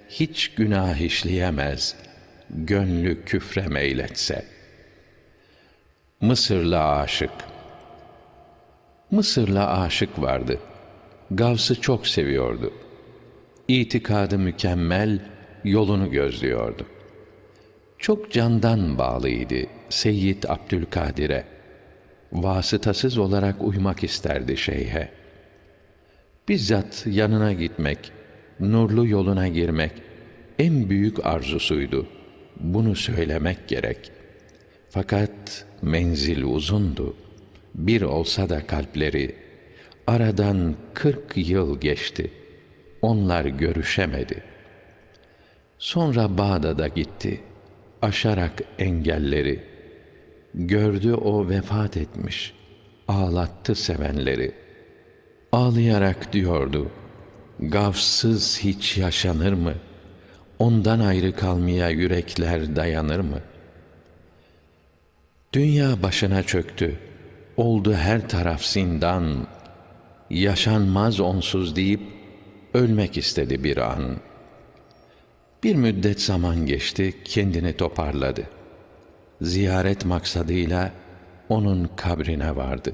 hiç günah işleyemez, gönlü küfre meyletse. Mısırlı aşık. Mısırlı aşık vardı. Gavs'ı çok seviyordu. İtikadı mükemmel, yolunu gözlüyordu. Çok candan bağlıydı Seyyid Abdülkadir'e. Vasıtasız olarak uymak isterdi şeyhe. Bizzat yanına gitmek, nurlu yoluna girmek en büyük arzusuydu. Bunu söylemek gerek. Fakat menzil uzundu. Bir olsa da kalpleri, aradan 40 yıl geçti. Onlar görüşemedi. Sonra Bağdat'a gitti. Aşarak engelleri. Gördü o vefat etmiş. Ağlattı sevenleri. Ağlayarak diyordu: Gavssız hiç yaşanır mı? Ondan ayrı kalmaya yürekler dayanır mı? Dünya başına çöktü. Oldu her taraf zindan. Yaşanmaz onsuz deyip ölmek istedi bir an. Bir müddet zaman geçti, kendini toparladı. Ziyaret maksadıyla onun kabrine vardı.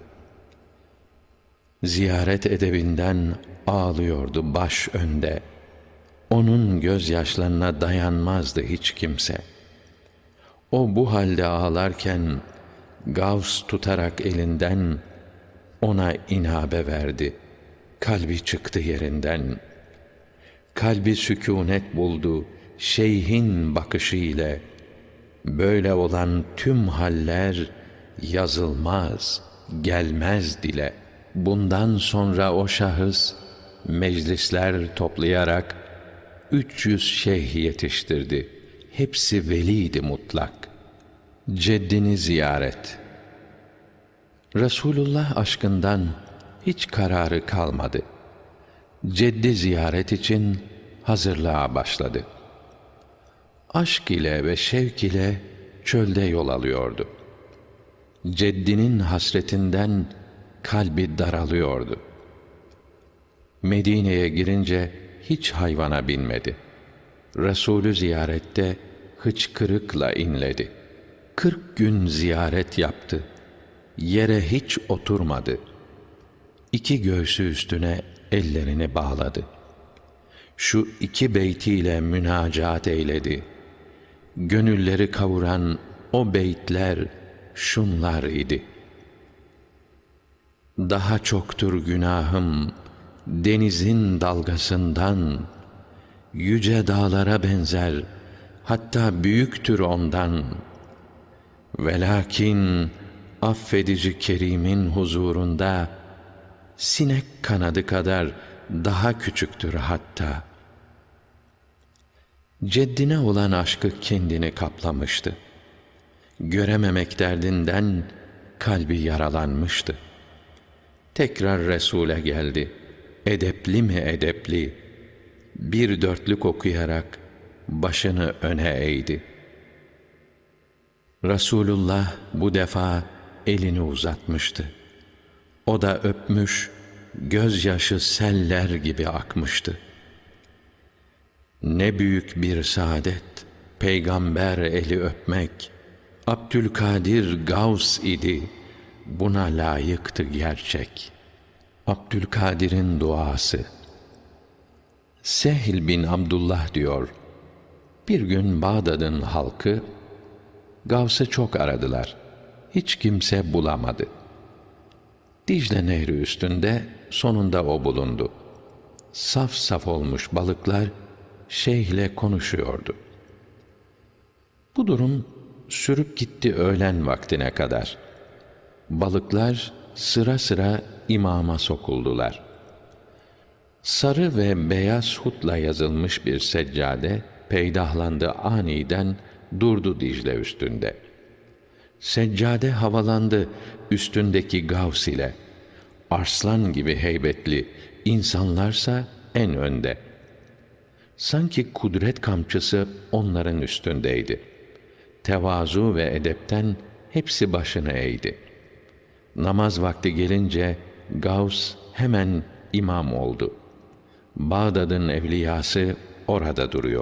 Ziyaret edebinden ağlıyordu baş önde. Onun gözyaşlarına dayanmazdı hiç kimse. O bu halde ağlarken Gavs tutarak elinden ona inabe verdi. Kalbi çıktı yerinden. Kalbi sükûnet buldu şeyhin bakışı ile. Böyle olan tüm haller yazılmaz, gelmez dile. Bundan sonra o şahıs meclisler toplayarak 300 şeyh yetiştirdi. Hepsi veliydi mutlak. Ceddini ziyaret. Resulullah aşkından hiç kararı kalmadı. Ceddi ziyaret için hazırlığa başladı. Aşk ile ve şevk ile çölde yol alıyordu. Ceddinin hasretinden kalbi daralıyordu. Medine'ye girince hiç hayvana binmedi. Resulü ziyarette hıçkırıkla inledi. 40 gün ziyaret yaptı. Yere hiç oturmadı. 2 göğsü üstüne ellerini bağladı. Şu 2 beytiyle münacat eyledi. Gönülleri kavuran o beytler şunlar idi: Daha çoktur günahım denizin dalgasından, yüce dağlara benzer, hatta büyüktür ondan. Velakin affedici Kerim'in huzurunda, sinek kanadı kadar daha küçüktür hatta. Ceddine olan aşkı kendini kaplamıştı. Görememek derdinden kalbi yaralanmıştı. Tekrar Resul'e geldi. Edepli mi edepli? Bir dörtlük okuyarak başını öne eğdi. Resulullah bu defa elini uzatmıştı. O da öpmüş, gözyaşı seller gibi akmıştı. Ne büyük bir saadet, peygamber eli öpmek. Abdülkadir Gavs idi, buna layıktı gerçek. Abdülkadir'in duası. Sehl bin Abdullah diyor: Bir gün Bağdat'ın halkı Gavs'ı çok aradılar. Hiç kimse bulamadı. Dicle Nehri üstünde sonunda o bulundu. Saf saf olmuş balıklar şeyhle konuşuyordu. Bu durum sürüp gitti öğlen vaktine kadar. Balıklar sıra sıra imama sokuldular. Sarı ve beyaz hutla yazılmış bir seccade peydahlandı aniden, durdu Dicle üstünde. Seccade havalandı üstündeki Gavs ile. Arslan gibi heybetli, insanlarsa en önde. Sanki kudret kamçısı onların üstündeydi. Tevazu ve edepten hepsi başını eğdi. Namaz vakti gelince Gavs hemen imam oldu. Bağdat'ın evliyası orada duruyor.